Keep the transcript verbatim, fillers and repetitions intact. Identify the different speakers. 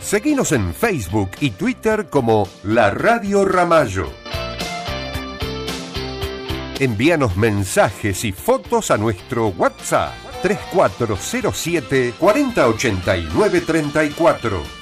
Speaker 1: Seguinos en Facebook y Twitter como La Radio Ramallo. Envíanos mensajes y fotos a nuestro WhatsApp tres cuatro cero siete, cuarenta ochenta y nueve treinta y cuatro.